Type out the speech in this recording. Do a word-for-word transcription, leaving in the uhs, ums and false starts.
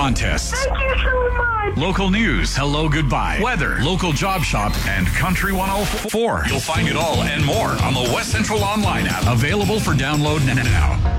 contests. Thank you so much. Local news, hello, goodbye, weather, local job shop, and Country one oh four. You'll find it all and more on the West Central Online app, available for download now.